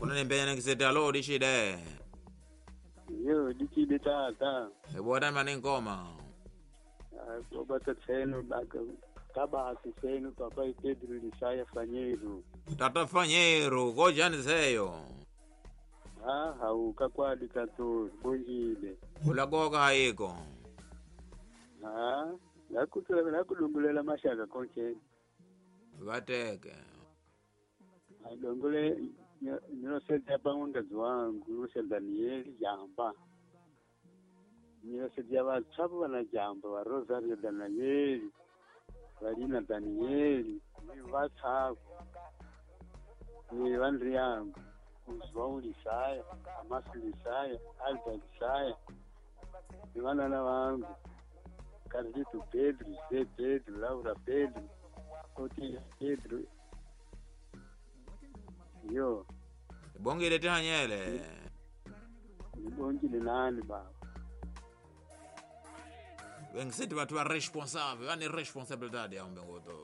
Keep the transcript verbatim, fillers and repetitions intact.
unanembea nikiseta lo dishide Yo, dikide tata. ebota mani ngoma Ko bata tseno baka kaba asiseno papa Pedro Lisaya Fanyeiro. tata Fanyeiro kojani seyo Ah, hauka kwadi kato bonjile. ulagoka haiko Ah, lakutula lakulungulela mashaka konche. vateke Adongole nilosaidia pangongazi wangu Lucia Daniel Jamba. Nilosaidia watu wana Jamba wa Rosario Daniel, Valina Daniel, ni watu ni wandri yangu Uzwa Lisaya, Amasi Lisaya, Alba Lisaya, ni wanana wangu Carlito Pedro, Zé Pedro, Laura Pedro, Otia Pedro. Yo, bongile tihanyele nibongile nani baba? wengiseti vatu va responsable vani responsabilidade ya umbengoto